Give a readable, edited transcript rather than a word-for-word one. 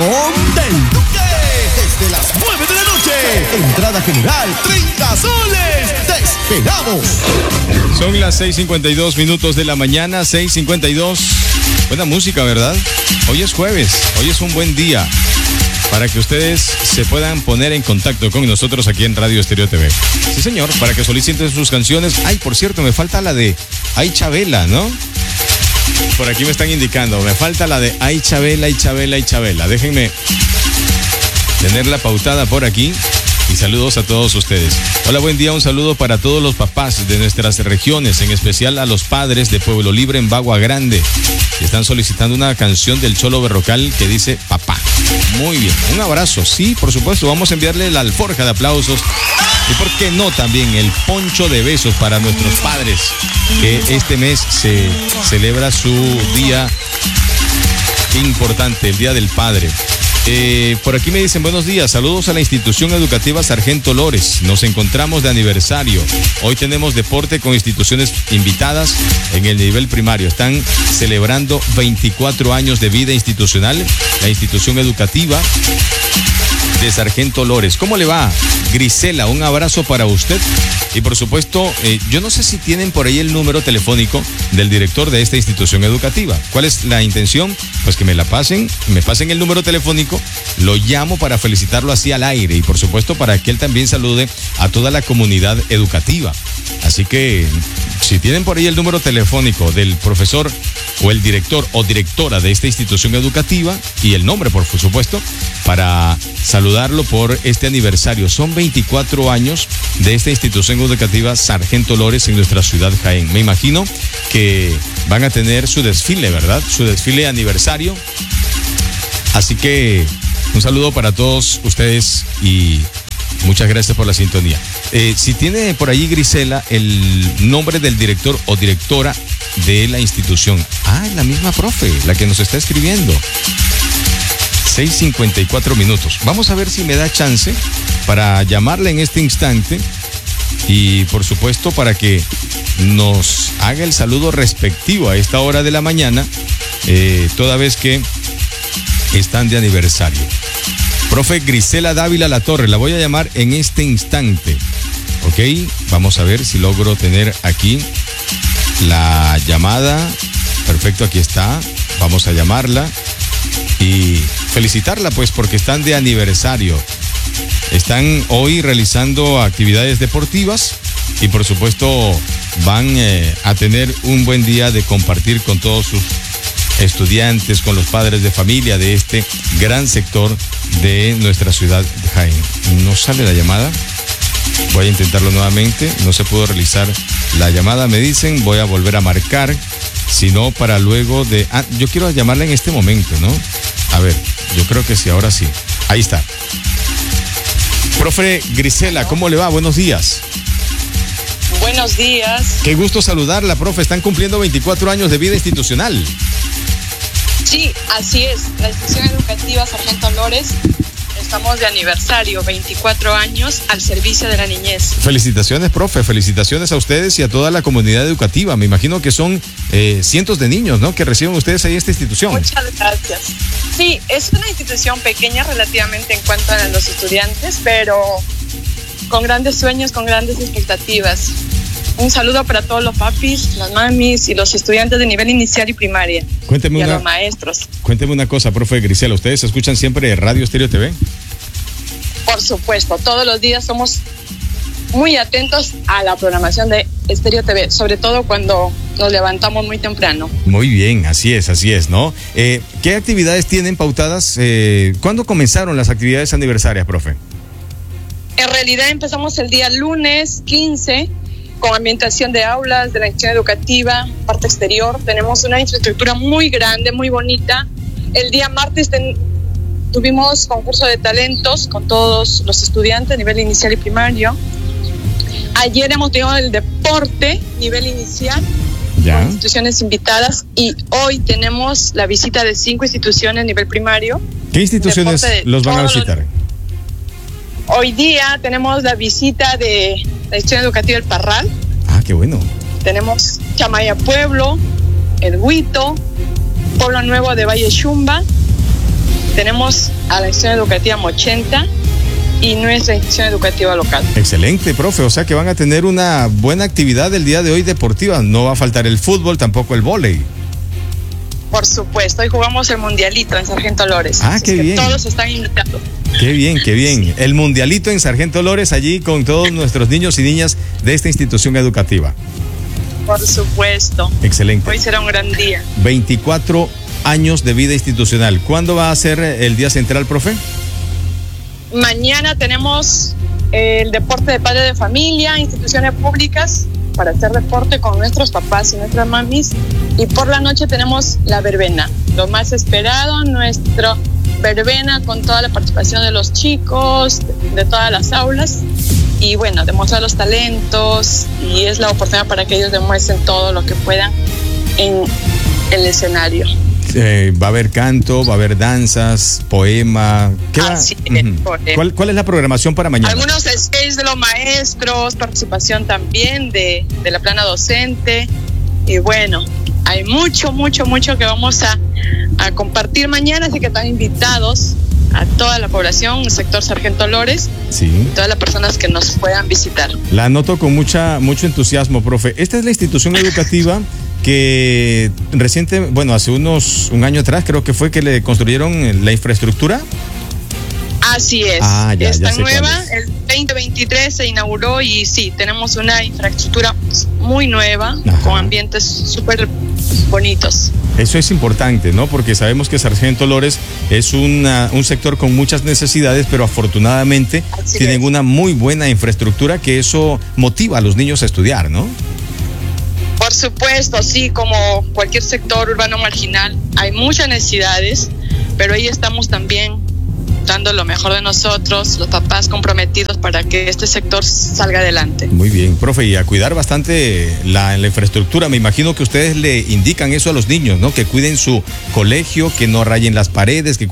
son del Duque. Desde las 9 de la noche. Entrada general, 30 soles. ¡Te esperamos! Son las 6:52 minutos de la mañana, 6:52. Buena música, ¿verdad? Hoy es jueves, hoy es un buen día para que ustedes se puedan poner en contacto con nosotros aquí en Radio Estéreo TV. Sí, señor, para que soliciten sus canciones. Ay, por cierto, me falta la de Ay Chabela, ¿no? Por aquí me están indicando, me falta la de Ay Chabela, Ay Chabela, Ay Chabela. Déjenme tenerla pautada por aquí. Y saludos a todos ustedes. Hola, buen día, un saludo para todos los papás de nuestras regiones, en especial a los padres de Pueblo Libre en Bagua Grande, que están solicitando una canción del Cholo Berrocal que dice papá. Muy bien, un abrazo. Sí, por supuesto, vamos a enviarle la alforja de aplausos y por qué no también el poncho de besos para nuestros padres, que este mes se celebra su día importante, el Día del Padre. Por aquí me dicen buenos días, saludos a la institución educativa Sargento Lores, nos encontramos de aniversario, hoy tenemos deporte con instituciones invitadas en el nivel primario, están celebrando 24 años de vida institucional, la institución educativa de Sargento Lores. ¿Cómo le va? Grisela, un abrazo para usted. Y por supuesto, yo no sé si tienen por ahí el número telefónico del director de esta institución educativa. ¿Cuál es la intención? Pues que me pasen el número telefónico, lo llamo para felicitarlo así al aire y por supuesto para que él también salude a toda la comunidad educativa. Así que si tienen por ahí el número telefónico del profesor o el director o directora de esta institución educativa y el nombre, por supuesto, para saludarlo por este aniversario. Son 24 años de esta institución educativa Sargento Lores en nuestra ciudad Jaén. Me imagino que van a tener su desfile, ¿verdad? Su desfile aniversario. Así que un saludo para todos ustedes y muchas gracias por la sintonía. Si tiene por ahí, Grisela, el nombre del director o directora de la institución. Ah, la misma profe, la que nos está escribiendo. 6:54 minutos. Vamos a ver si me da chance para llamarla en este instante y por supuesto para que nos haga el saludo respectivo a esta hora de la mañana, toda vez que están de aniversario. Profe Grisela Dávila Latorre, la voy a llamar en este instante. Ok, vamos a ver si logro tener aquí la llamada. Perfecto, aquí está. Vamos a llamarla y felicitarla pues porque están de aniversario. Están hoy realizando actividades deportivas y por supuesto van a tener un buen día de compartir con todos sus estudiantes, con los padres de familia de este gran sector de nuestra ciudad de Jaén. No sale la llamada. Voy a intentarlo nuevamente. No se pudo realizar la llamada, me dicen. Voy a volver a marcar. Si no, para luego de... yo quiero llamarla en este momento, ¿no? A ver, yo creo que sí, ahora sí. Ahí está. Profe Grisela, ¿cómo le va? Buenos días. Buenos días. Qué gusto saludarla, profe. Están cumpliendo 24 años de vida institucional. Sí, así es. La institución educativa Sargento Lores, estamos de aniversario, 24 años al servicio de la niñez. Felicitaciones, profe. Felicitaciones a ustedes y a toda la comunidad educativa. Me imagino que son cientos de niños, ¿no?, que reciben ustedes ahí esta institución. Muchas gracias. Sí, es una institución pequeña relativamente en cuanto a los estudiantes, pero con grandes sueños, con grandes expectativas. Un saludo para todos los papis, las mamis y los estudiantes de nivel inicial y primaria. Cuénteme a los maestros. Cuénteme una cosa, profe Grisela. ¿Ustedes escuchan siempre Radio Estéreo TV? Por supuesto, todos los días somos muy atentos a la programación de Estéreo TV, sobre todo cuando nos levantamos muy temprano. Muy bien, así es, ¿no? ¿Qué actividades tienen pautadas? ¿Cuándo comenzaron las actividades aniversarias, profe? En realidad empezamos el día lunes 15 con ambientación de aulas, de la institución educativa, parte exterior. Tenemos una infraestructura muy grande, muy bonita. El día martes tuvimos concurso de talentos con todos los estudiantes a nivel inicial y primario. Ayer hemos tenido el deporte nivel inicial, con instituciones invitadas, y hoy tenemos la visita de 5 instituciones a nivel primario. ¿Qué instituciones los van a visitar? Hoy día tenemos la visita de la institución educativa El Parral. Ah, qué bueno. Tenemos Chamaya Pueblo, El Huito, Pueblo Nuevo de Valle Chumba, tenemos a la institución educativa Mochenta y nuestra institución educativa local. Excelente, profe. O sea que van a tener una buena actividad el día de hoy deportiva. No va a faltar el fútbol, tampoco el vóley. Por supuesto, hoy jugamos el Mundialito en Sargento Lores. Ah, qué bien. Todos están invitados. Qué bien, qué bien. El Mundialito en Sargento Lores, allí con todos nuestros niños y niñas de esta institución educativa. Por supuesto. Excelente. Hoy será un gran día. 24 años de vida institucional. ¿Cuándo va a ser el día central, profe? Mañana tenemos el deporte de padre de familia, instituciones públicas, para hacer deporte con nuestros papás y nuestras mamis. Y por la noche tenemos la verbena, lo más esperado, nuestro verbena con toda la participación de los chicos, de todas las aulas. Y bueno, demostrar los talentos y es la oportunidad para que ellos demuestren todo lo que puedan en el escenario. Va a haber canto, va a haber danzas, poema. ¿Qué va? Así es, ¿Cuál es la programación para mañana? Algunos sketches de los maestros, participación también de la plana docente. Y bueno, hay mucho que vamos a compartir mañana, así que están invitados a toda la población, el sector Sargento Lores, sí, y todas las personas que nos puedan visitar. La anoto con mucho entusiasmo, profe. Esta es la institución educativa que hace un año atrás creo que fue que le construyeron la infraestructura. Así es, está nueva, el 2023 se inauguró y sí, tenemos una infraestructura muy nueva, con ambientes súper bonitos. Eso es importante, ¿no? Porque sabemos que Sargento Lores es un sector con muchas necesidades, pero afortunadamente tienen una muy buena infraestructura que eso motiva a los niños a estudiar, ¿no? Por supuesto, sí, como cualquier sector urbano marginal, hay muchas necesidades, pero ahí estamos también dando lo mejor de nosotros, los papás comprometidos para que este sector salga adelante. Muy bien, profe, y a cuidar bastante la infraestructura. Me imagino que ustedes le indican eso a los niños, ¿no? Que cuiden su colegio, que no rayen las paredes, que